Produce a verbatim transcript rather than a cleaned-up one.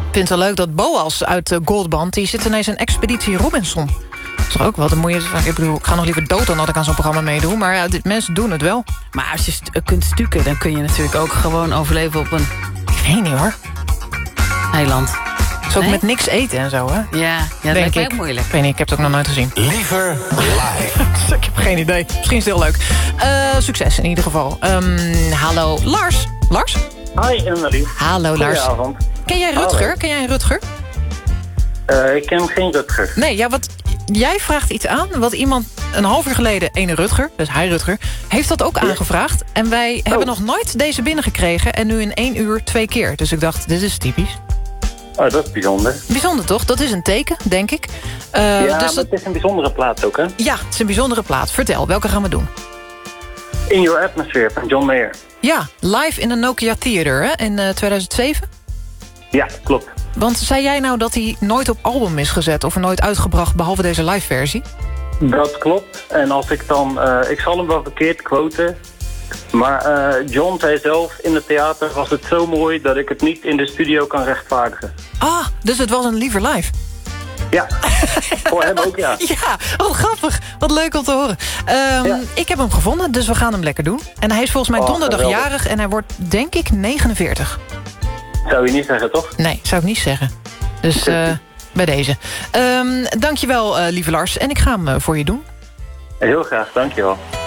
vind het wel leuk dat Boas uit uh, Goldband... die zit ineens in Expeditie Robinson. Dat is toch ook wel de mooie... Ik bedoel, ik ga nog liever dood dan dat ik aan zo'n programma meedoe. Maar ja, dit, mensen doen het wel. Maar als je st- kunt stukken, dan kun je natuurlijk ook gewoon overleven op een Ik weet niet hoor. eiland. Is ook Nee? met niks eten en zo, hè? Ja, ja dat lijkt mij ook moeilijk. Ik weet niet, ik heb het ook nog nooit gezien. Liever live. Ik heb geen idee. Misschien is het heel leuk. Uh, succes in ieder geval. Um, hallo, Lars. Lars? Hi, Emily. Hallo, Lars. Goedenavond. Ken jij Rutger? Hallo. Ken jij Rutger? Uh, ik ken geen Rutger. Nee, ja, wat jij vraagt iets aan... wat iemand een half uur geleden, ene Rutger... dus hij Rutger, heeft dat ook aangevraagd. En wij hebben nog nooit deze binnengekregen... en nu in één uur twee keer. Dus ik dacht, dit is typisch. Oh, dat is bijzonder. Bijzonder toch? Dat is een teken, denk ik. Uh, ja, dus maar het is een bijzondere plaats ook, hè? Ja, het is een bijzondere plaats. Vertel, welke gaan we doen? In Your Atmosphere van John Mayer. Ja, live in de Nokia Theater, hè? In uh, tweeduizend zeven? Ja, klopt. Want zei jij nou dat hij nooit op album is gezet... of er nooit uitgebracht, behalve deze live versie? Dat klopt. En als ik dan... Uh, ik zal hem wel verkeerd quoten... Maar uh, John zei zelf, in het theater was het zo mooi... dat ik het niet in de studio kan rechtvaardigen. Ah, dus het was een liever live. Ja, voor hem ook, ja. Ja, wat grappig. Wat leuk om te horen. Um, ja. Ik heb hem gevonden, dus we gaan hem lekker doen. En hij is volgens mij oh, donderdag geweldig. jarig... en hij wordt, denk ik, negenenveertig. Zou je niet zeggen, toch? Nee, zou ik niet zeggen. Dus uh, bij deze. Um, dankjewel, uh, lieve Lars. En ik ga hem uh, voor je doen. Heel graag, dankjewel.